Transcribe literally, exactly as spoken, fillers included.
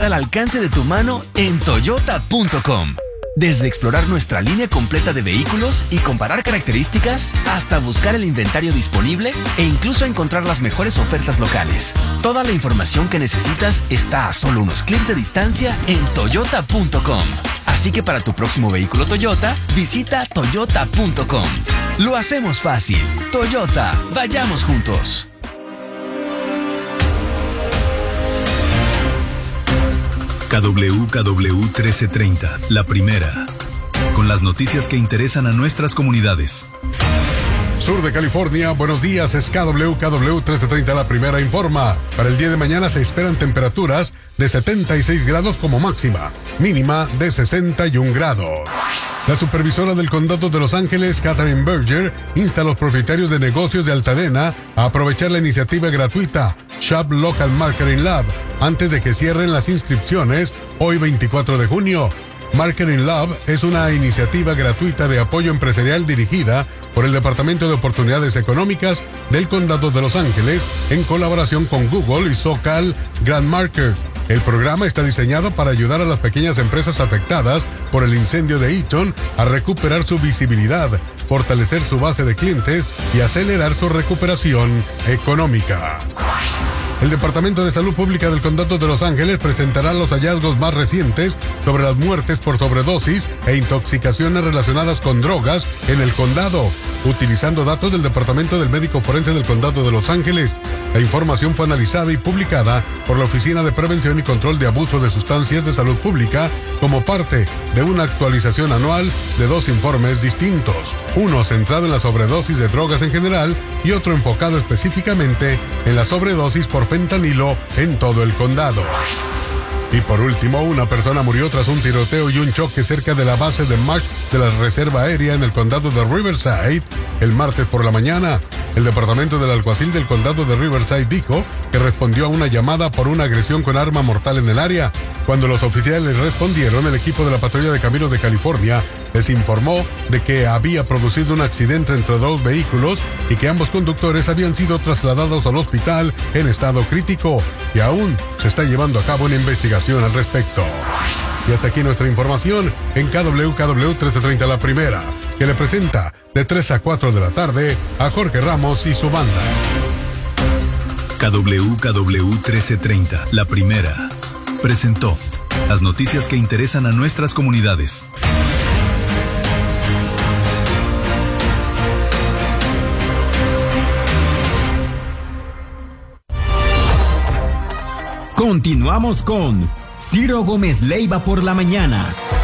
al alcance de tu mano en toyota punto com. Desde explorar nuestra línea completa de vehículos y comparar características, hasta buscar el inventario disponible e incluso encontrar las mejores ofertas locales. Toda la información que necesitas está a solo unos clics de distancia en toyota punto com. Así que para tu próximo vehículo Toyota, visita toyota punto com. Lo hacemos fácil. Toyota, vayamos juntos. K W K W trece treinta, la primera, con las noticias que interesan a nuestras comunidades. Sur de California, buenos días, es K W K W trece treinta, la primera informa. Para el día de mañana se esperan temperaturas de setenta y seis grados como máxima, mínima de sesenta y un grados. La supervisora del condado de Los Ángeles, Catherine Berger, insta a los propietarios de negocios de Altadena a aprovechar la iniciativa gratuita Shop Local Marketing Lab antes de que cierren las inscripciones hoy veinticuatro de junio. Marketing Lab es una iniciativa gratuita de apoyo empresarial dirigida por el Departamento de Oportunidades Económicas del Condado de Los Ángeles en colaboración con Google y SoCal Grand Market. El programa está diseñado para ayudar a las pequeñas empresas afectadas por el incendio de Eaton a recuperar su visibilidad, fortalecer su base de clientes y acelerar su recuperación económica. El Departamento de Salud Pública del Condado de Los Ángeles presentará los hallazgos más recientes sobre las muertes por sobredosis e intoxicaciones relacionadas con drogas en el condado, utilizando datos del Departamento del Médico Forense del Condado de Los Ángeles. La información fue analizada y publicada por la Oficina de Prevención y Control de Abuso de Sustancias de Salud Pública como parte de una actualización anual de dos informes distintos, uno centrado en la sobredosis de drogas en general y otro enfocado específicamente en la sobredosis por fentanilo en todo el condado. Y por último, una persona murió tras un tiroteo y un choque cerca de la base de March de la Reserva Aérea en el condado de Riverside el martes por la mañana. El departamento del alguacil del condado de Riverside dijo que respondió a una llamada por una agresión con arma mortal en el área. Cuando los oficiales respondieron, el equipo de la Patrulla de Caminos de California les informó de que había producido un accidente entre dos vehículos y que ambos conductores habían sido trasladados al hospital en estado crítico y aún se está llevando a cabo una investigación al respecto. Y hasta aquí nuestra información en K W K W trece treinta La Primera, que le presenta de tres a cuatro de la tarde a Jorge Ramos y su banda. K W K W trece treinta, La Primera, presentó las noticias que interesan a nuestras comunidades. Continuamos con Ciro Gómez Leiva por la mañana.